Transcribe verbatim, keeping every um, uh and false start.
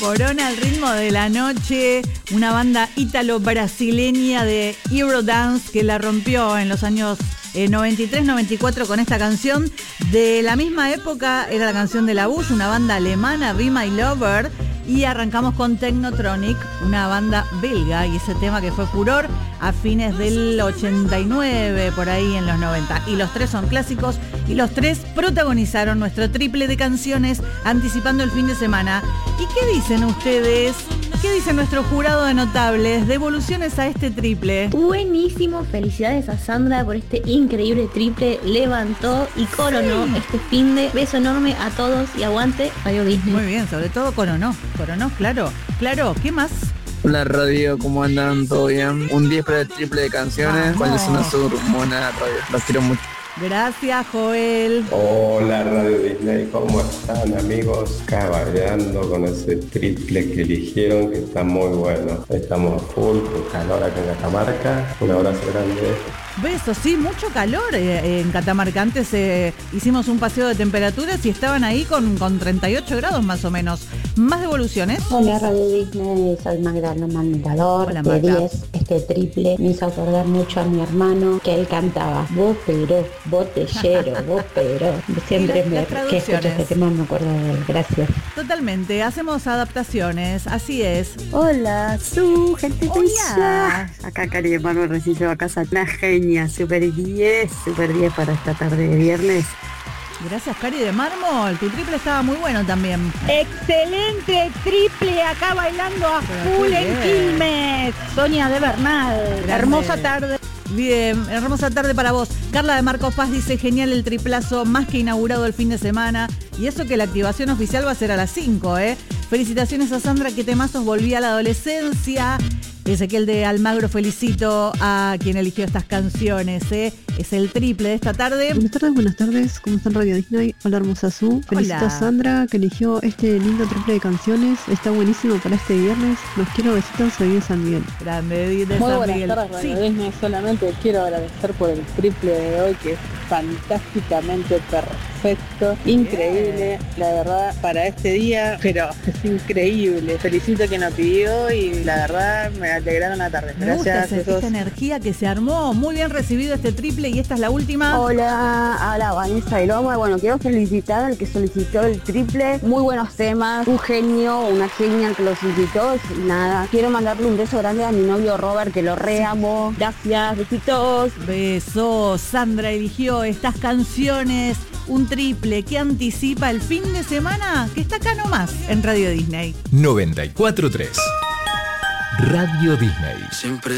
Corona al ritmo de la noche, una banda ítalo-brasileña de Eurodance que la rompió en los años eh, noventa y tres noventa y cuatro con esta canción. De la misma época era la canción de La Bush, una banda alemana, Be My Lover. Y arrancamos con Technotronic, una banda belga, y ese tema que fue furor a fines del ochenta y nueve, por ahí en los noventa. Y los tres son clásicos y los tres protagonizaron nuestro triple de canciones anticipando el fin de semana. ¿Y qué dicen ustedes? ¿Qué dice nuestro jurado de notables? Devoluciones a este triple. Buenísimo, felicidades a Sandra por este increíble triple. Levantó y coronó sí. este fin de. Beso enorme a todos y aguante Radio Disney. Muy bien, sobre todo coronó. Coronó, claro. Claro, ¿qué más? Hola Radio, ¿cómo andan? ¿Todo bien? Un diez para el triple de canciones. ¿Cuáles son las hormonas Radio? Los quiero mucho. Gracias, Joel. Hola Radio Disney, ¿cómo están amigos? Caballando con ese triple que eligieron, que está muy bueno. Estamos full, con calor acá en Catamarca. Un abrazo grande. Besos, sí, mucho calor eh, en Catamarca. Antes eh, hicimos un paseo de temperaturas y estaban ahí con, con treinta y ocho grados más o menos. ¿Más devoluciones? Hola Radio Disney, soy Magda Mandador. Hola, de diez, este triple me hizo acordar mucho a mi hermano, que él cantaba vos pero, botellero, vos pero. Siempre me, que escucho este tema me acuerdo de él. Gracias. Totalmente, hacemos adaptaciones, así es. Hola, su gente bella. Acá Cari de Manuel recién llegó a casa, una genia, super diez, super diez para esta tarde de viernes. Gracias, Cari de Mármol. Tu triple estaba muy bueno también. Excelente triple acá bailando a full en Quilmes. Sonia de Bernal. Grande. Hermosa tarde. Bien, hermosa tarde para vos. Carla de Marcos Paz dice, genial el triplazo, más que inaugurado el fin de semana. Y eso que la activación oficial va a ser a las cinco, ¿eh? Felicitaciones a Sandra, que temazos, volví a la adolescencia. Ezequiel de Almagro, felicito a quien eligió estas canciones, ¿eh? Es el triple de esta tarde. Buenas tardes, buenas tardes. ¿Cómo están Radio Disney? Hola, hermosa Su. Felicito Hola. a Sandra, que eligió este lindo triple de canciones. Está buenísimo para este viernes. Los quiero, besitos, soy de San Miguel. Grande, de Muy San buenas Miguel. tardes, Radio sí. Disney. Solamente quiero agradecer por el triple de hoy, que es fantásticamente perfecto, increíble, la verdad, para este día, pero es increíble. Felicito a quien lo pidió y la verdad me alegraron la tarde. Me Gracias gusta esa, esta energía que se armó. Muy bien recibido este triple y esta es la última. Hola, hola Vanessa de Loma. Bueno, quiero felicitar al que solicitó el triple. Muy buenos temas, un genio, una genia el que lo solicitó. Y nada, quiero mandarle un beso grande a mi novio Robert, que lo re amo. Gracias, besitos. Besos. Sandra eligió estas canciones, un triple que anticipa el fin de semana que está acá nomás en Radio Disney. noventa y cuatro punto tres Radio Disney. Siempre